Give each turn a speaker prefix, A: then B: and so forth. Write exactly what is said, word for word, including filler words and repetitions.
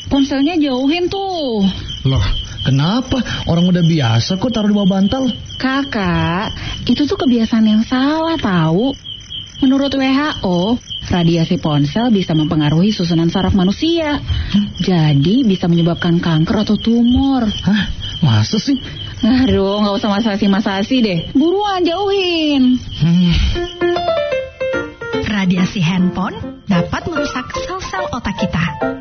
A: ponselnya jauhin tuh.
B: Loh, kenapa? Orang udah biasa kok taruh di bawah bantal.
A: Kakak, itu tuh kebiasaan yang salah tahu. Menurut W H O, radiasi ponsel bisa mempengaruhi susunan saraf manusia. Hmm? Jadi bisa menyebabkan kanker atau tumor.
B: Hah? Masa sih?
A: Aduh, nggak usah masasi-masasi deh. Buruan jauhin.
B: Hmm.
C: Radiasi handphone dapat merusak sel-sel otak kita.